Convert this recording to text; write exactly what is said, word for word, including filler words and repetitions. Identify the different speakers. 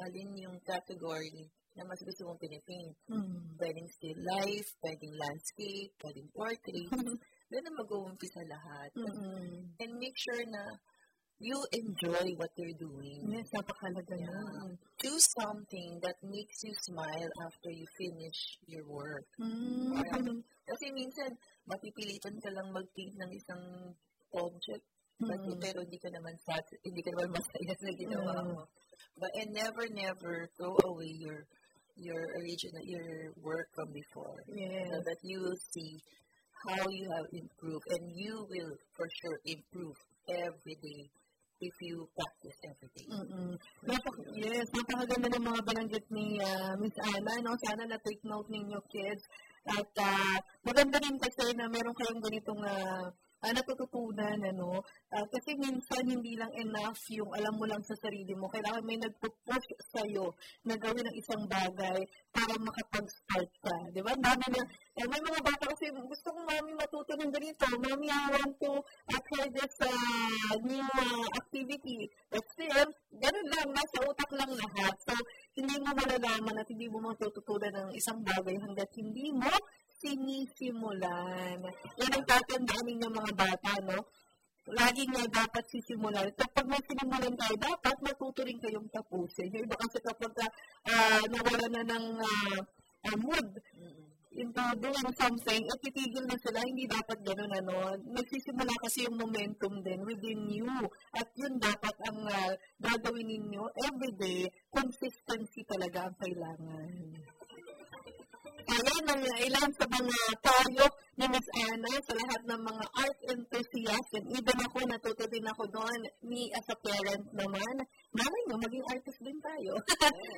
Speaker 1: alin yung category na mas gusto mong pinipaint.
Speaker 2: Mm.
Speaker 1: Pwedeng still life, pwedeng landscape, pwedeng portrait. Doon na mag-uumpisa lahat.
Speaker 2: Mm-mm.
Speaker 1: And make sure na you enjoy what you're doing.
Speaker 2: Yes, napakalaga
Speaker 1: Yeah.
Speaker 2: yan.
Speaker 1: Choose something that makes you smile after you finish your work.
Speaker 2: Mm.
Speaker 1: Alright? Kasi minsan, mapipilitan ka lang mag-paint ng isang object, but,
Speaker 2: Mm.
Speaker 1: pero hindi ka naman sat, hindi ka naman masaya sa ginawa
Speaker 2: Mm.
Speaker 1: mo. But and never, never throw away your your original, your work from before.
Speaker 2: Yes.
Speaker 1: So that you will see how you have improved, and you will for sure improve every day if you practice every day.
Speaker 2: Mm-mm. Napak- yes, napakaganda ng mga bananggit ni uh, Miss Ana. No? Sana na-take note ninyo, kids. At uh, maganda rin kasi na meron kayong ganitong uh, uh, natututunan. Ano? Uh, kasi minsan hindi lang enough yung alam mo lang sa sarili mo. Kailangan may nagpo-push sa'yo na gawin ng isang bagay para makapag-start ka. Di ba? Dami na, eh, may mga bata kasi gusto kong mami matuto ng ganito. Mami, I want to uh, try this uh, new uh, activity. But still, ganun lang, nasa utak lang lahat. So, hindi mo malalaman at hindi mo matututunan ng isang bagay hanggat hindi mo sinisimulan. Yan ang tatandaan ninyo mga bata, no? Lagi nga dapat sisimulan. Kapag may sinimulan tayo, dapat matuto rin kayong tapusin. Yung iba kasi kapag uh, nawala na ng uh, uh, mood into doing something, at titigil na sila, hindi dapat ganun, ano. Nagsisimula kasi yung momentum din within you. At yun dapat ang uh, gagawin ninyo everyday. Consistency talaga ang kailangan. Ayan ang ilan sa mga payo ni Miss Ana sa lahat ng mga art enthusiasts. And even ako, natuto din ako doon. Me as a parent naman, naman nyo, maging artist din tayo.